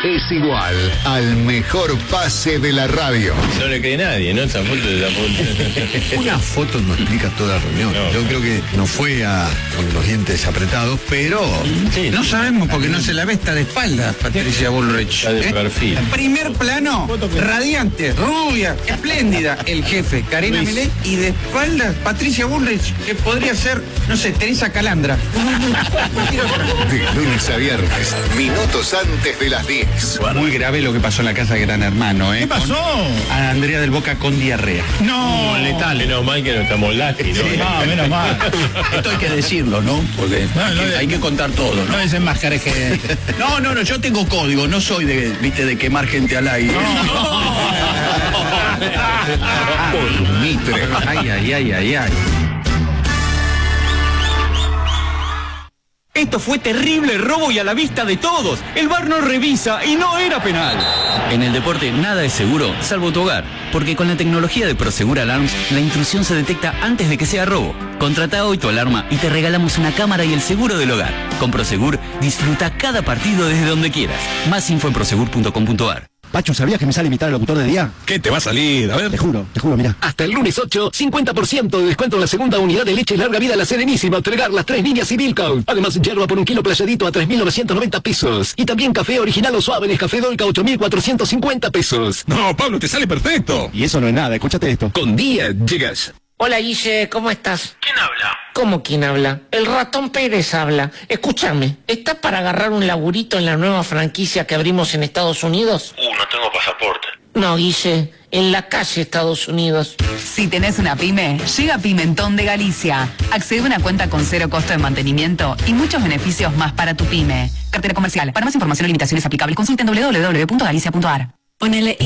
es igual al mejor pase de la radio. No le cree nadie, ¿no? Esa foto de la foto. Una foto no explica toda la reunión. No. Yo creo que no fue con los dientes apretados, pero Sí, No sabemos porque no se la ve, está de espalda Patricia Bullrich. Está de perfil. Primer plano, radiante, rubia, espléndida, el jefe, Karina Luis. Milei, y de espaldas Patricia Bullrich, que podría ser, no sé, Teresa Calandra. De lunes a viernes, minutos antes de las 10. Muy grave lo que pasó en la casa de Gran Hermano, ¿eh? ¿Qué pasó? A Andrea del Boca con diarrea. No. Letal. Menos mal que no estamos Lati, ¿no? No, menos mal. Esto hay que decirlo, ¿no? Porque hay que contar todo, ¿no? No desenmascares que... No, yo tengo código, no soy de quemar gente al aire. Por Mitre. Ay. Esto fue terrible robo y a la vista de todos. El VAR no revisa y no era penal. En el deporte nada es seguro, salvo tu hogar. Porque con la tecnología de Prosegur Alarms, la intrusión se detecta antes de que sea robo. Contrata hoy tu alarma y te regalamos una cámara y el seguro del hogar. Con Prosegur, disfruta cada partido desde donde quieras. Más info en prosegur.com.ar. Pacho, ¿sabías que me sale imitar al locutor de día? ¿Qué te va a salir? A ver. Te juro, mira. Hasta el lunes 8, 50% de descuento en la segunda unidad de leche larga vida La Serenísima. Entregar las 3 niñas y Milka. Además, yerba por 1 kilo playadito a 3.990 pesos. Y también café original o suave Nescafé Dolca 8.450 pesos. No, Pablo, te sale perfecto. Y eso no es nada, escúchate esto. Con día llegas. Hola Guille, ¿cómo estás? ¿Quién habla? ¿Cómo quién habla? El ratón Pérez habla. Escúchame, ¿estás para agarrar un laburito en la nueva franquicia que abrimos en Estados Unidos? No tengo pasaporte. No, Guille, en la calle Estados Unidos. Si tenés una pyme, llega Pimentón de Galicia. Accede a una cuenta con 0 costo de mantenimiento y muchos beneficios más para tu pyme. Cartera comercial. Para más información o limitaciones aplicables, consulten www.galicia.ar. Ponele